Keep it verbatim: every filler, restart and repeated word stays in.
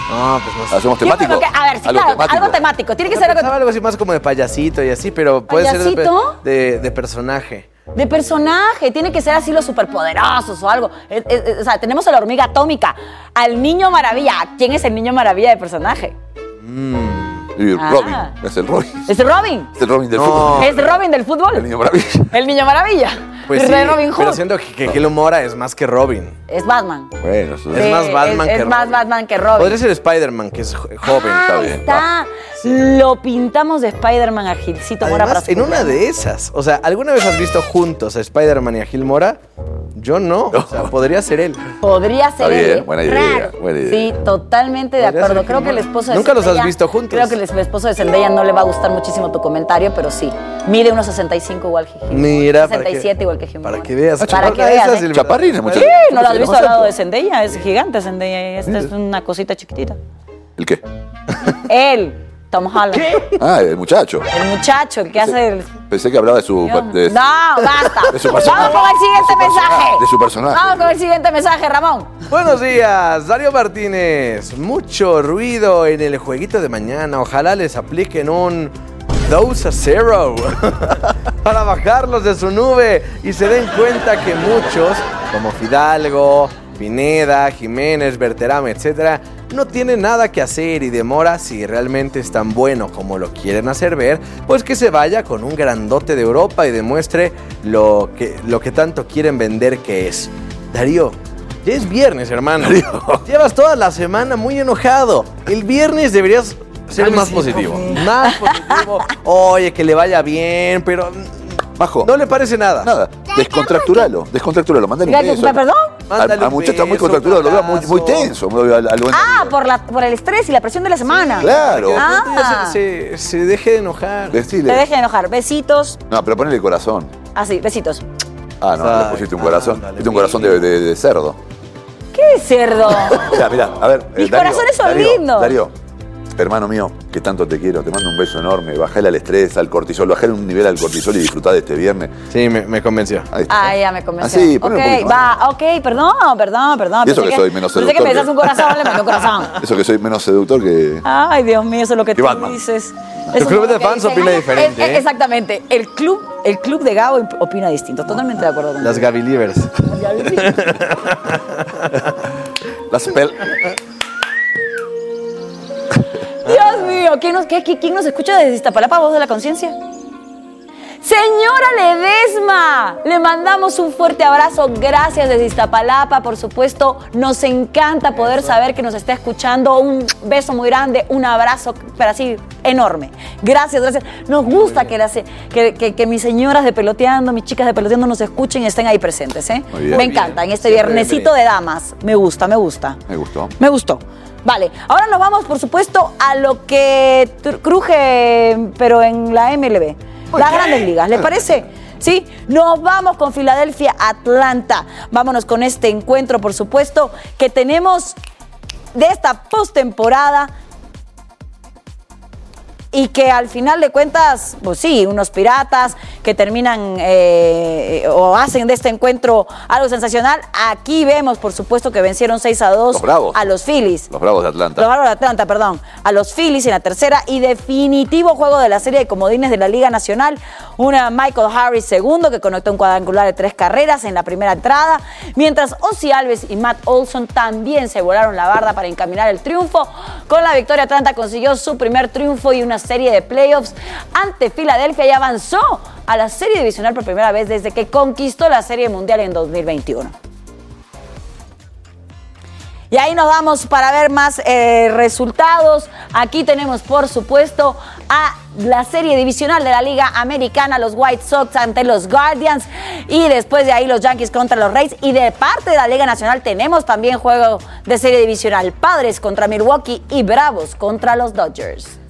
No, pues no sé. ¿Hacemos temático? Yo creo que- a ver, sí, algo claro, temático. algo temático. Tiene que Yo ser algo pensaba algo así más como de payasito y así, pero puede ¿Payasito? ser de, de, de personaje. de personaje. Tiene que ser así los superpoderosos o algo. Es- es- es- o sea, tenemos a la hormiga atómica, al niño maravilla. ¿Quién es el niño maravilla de personaje? Y Ah. Robin, es el Robin. Es Robin. Es el Robin del No. fútbol. Es Robin del fútbol. El niño maravilla. El niño maravilla. Pues Es sí, de Robin Hood. pero siento que, que Gil Mora es más que Robin. Es Batman. Bueno, eso Es Sí, más Batman es, que es más Robin. Batman que Robin. Podría ser Spider-Man, que es jo- joven. Ah, está bien, está. Lo pintamos de Spider-Man a Gilcito Mora para Además, su en una cumpleaños. de esas, o sea, ¿alguna vez has visto juntos a Spider-Man y a Gil Mora? Yo no, o sea, podría ser él. Podría ser Está bien, él. buena idea, buena idea. Sí, totalmente de Podría acuerdo. ser Creo que el Gil Mora. esposo de ¿Nunca los has Zendaya- visto juntos? Creo que el esposo de Zendaya no le va a gustar muchísimo tu comentario, pero sí. Mide unos sesenta y cinco igual que Gil. Mira, para sesenta y siete que- igual que Gil. Para Mora. que veas. Para que Esa veas. es ¿eh? el Chaparrines, verdadero- muchachos. Sí, no lo has Sí, visto más al lado alto. de Zendaya, es gigante Zendaya. y Esta es una cosita chiquitita. ¿El qué? Él, Tom Holland. Ah, el muchacho. El muchacho, el que hace el... Pensé que hablaba de su... de- No, basta. de su personaje. Vamos con el siguiente De su personaje. mensaje. De su personaje. Vamos con el siguiente mensaje, Ramón. Buenos días, Darío Martínez. Mucho ruido en el jueguito de mañana. Ojalá les apliquen un dos a cero para bajarlos de su nube y se den cuenta que muchos, como Fidalgo, Pineda, Jiménez, Berterame, etcétera, no tienen nada que hacer y demora si realmente es tan bueno como lo quieren hacer ver, pues que se vaya con un grandote de Europa y demuestre lo que, lo que tanto quieren vender que es. Darío, ya es viernes, hermano. Llevas toda la semana muy enojado. El viernes deberías ser más positivo. Más positivo. Oye, que le vaya bien, pero Bajo. no le parece nada. Nada. Descontracturalo. Descontracturalo. Mándale un beso. ¿Perdón? Al, Mándale al un muchacho está muy beso, contracturado, lo veo muy, abrazo. muy tenso. Al, al buen Ah, amigo. por, la, por el estrés y la presión de la semana. Claro. Que de pronto ya Ah. se, se, se deje de enojar. Te Decile. deje de enojar. Besitos. No, pero ponele corazón. Así, besitos. Ah, no, Ay, le pusiste un corazón. ándale, Pusiste un corazón de, de- de cerdo. ¿Qué cerdo? Mira, mira, a ver. Mis corazones son Darío, lindos. Darío, hermano mío, que tanto te quiero, te mando un beso enorme. Bajale al estrés, al cortisol, bajale un nivel al cortisol y disfrutá de este viernes. Sí, me, me convenció. Ahí está. Ah, ya me convenció. Así, ponle un Ok, poquito más. va, ok, perdón, perdón, perdón. Y eso Pensé que soy menos Pensé que seductor me das que- un corazón, le meto un corazón. Eso que soy menos seductor que... Ay, Dios mío, eso es lo que Que tú Batman. dices. El Eso club es lo de que fans dicen. opina diferente, Eh, eh, ¿eh? Exactamente. El club, el club de Gabo opina distinto. Totalmente de acuerdo con Las Gaby Livers. Las pel... Dios mío, ¿quién nos, qué- qué- quién nos escucha desde Iztapalapa, Voz de la Conciencia? Señora Ledesma, le mandamos un fuerte abrazo, gracias desde Iztapalapa, por supuesto, nos encanta poder saber que nos está escuchando, un beso muy grande, un abrazo, pero así, enorme. Gracias, gracias. Nos gusta que, las, que, que, que mis señoras de Peloteando, mis chicas de Peloteando nos escuchen y estén ahí presentes, ¿eh? Muy bien. Me Muy encanta, en este Siempre viernesito de damas, me gusta, me gusta. Me gustó. Me gustó. Vale, ahora nos vamos, por supuesto, a lo que tr- cruje, pero en la M L B. Las grandes ligas, ¿le parece? Sí, nos vamos con Filadelfia, Atlanta. Vámonos con este encuentro, por supuesto, que tenemos de esta postemporada. Y que al final de cuentas, pues sí, unos piratas que terminan eh, o hacen de este encuentro algo sensacional. Aquí vemos, por supuesto, que vencieron seis a dos Los Bravos. a los Phillies. Los Bravos de Atlanta. Los Bravos de Atlanta, perdón. A los Phillies en la tercera y definitivo juego de la serie de comodines de la Liga Nacional. Una Michael Harris segundo que conectó un cuadrangular de tres carreras en la primera entrada. Mientras Ozzie Alves y Matt Olson también se volaron la barda para encaminar el triunfo. Con la victoria, Atlanta consiguió su primer triunfo y una serie de playoffs ante Filadelfia y avanzó a la serie divisional por primera vez desde que conquistó la serie mundial en dos mil veintiuno. Y ahí nos vamos para ver más eh, resultados. Aquí tenemos, por supuesto, a la serie divisional de la Liga Americana, los White Sox ante los Guardians. Y después de ahí los Yankees contra los Rays. Y de parte de la Liga Nacional tenemos también juego de serie divisional. Padres contra Milwaukee y Bravos contra los Dodgers.